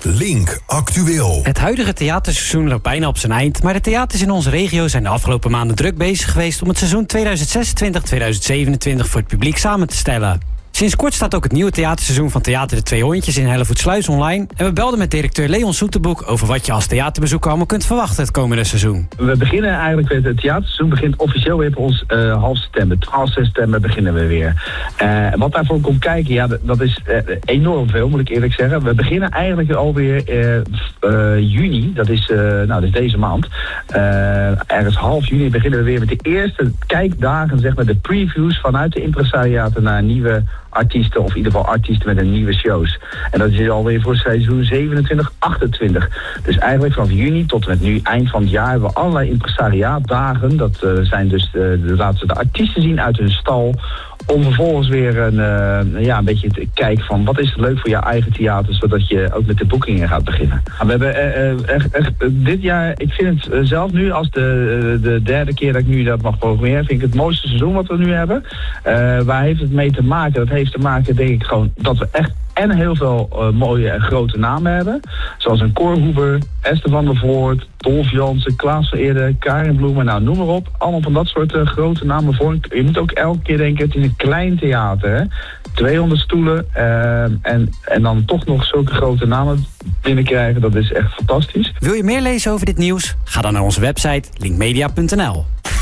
Link Actueel. Het huidige theaterseizoen loopt bijna op zijn eind, maar de theaters in onze regio zijn de afgelopen maanden druk bezig geweest om het seizoen 2026-2027 voor het publiek samen te stellen. Sinds kort staat ook het nieuwe theaterseizoen van Theater de Twee Hondjes in Hellevoetsluis online. En we belden met directeur Leon Soeterboek over wat je als theaterbezoeker allemaal kunt verwachten het komende seizoen. We beginnen eigenlijk, het theaterseizoen begint officieel weer op ons half september. 12 september beginnen we weer. Wat daarvoor komt kijken, ja, dat is enorm veel, moet ik eerlijk zeggen. We beginnen eigenlijk alweer juni, dat is deze maand. Ergens half juni beginnen we weer met de eerste kijkdagen, zeg maar, de previews vanuit de impresariaten naar nieuwe artiesten, of in ieder geval artiesten met een nieuwe shows. En dat is alweer voor seizoen 27-28. Dus eigenlijk vanaf juni tot en met nu, eind van het jaar, hebben we allerlei impresariaatdagen. Dat zijn dus, laten we de artiesten zien uit hun stal, om vervolgens weer een beetje te kijken van wat is leuk voor jouw eigen theater, zodat je ook met de boekingen gaat beginnen. We hebben echt dit jaar, ik vind het zelf nu als de derde keer dat ik nu dat mag programmeren, vind ik het mooiste seizoen wat we nu hebben. Waar heeft het mee te maken? Dat heeft te maken, denk ik, gewoon dat we echt en heel veel mooie en grote namen hebben. Zoals een Cor Huber, Esther van der Voort, Dolf Jansen, Klaas van Eerde, Karin Bloemen, nou noem maar op. Allemaal van dat soort grote namen voor. Je moet ook elke keer denken, het is een klein theater. Hè? 200 stoelen en dan toch nog zulke grote namen binnenkrijgen. Dat is echt fantastisch. Wil je meer lezen over dit nieuws? Ga dan naar onze website linkmedia.nl.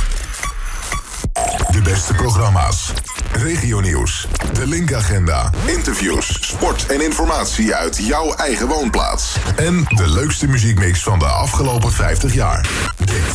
De beste programma's. Regionieuws. De Link-agenda. Interviews, sport en informatie uit jouw eigen woonplaats. En de leukste muziekmix van de afgelopen 50 jaar. Dit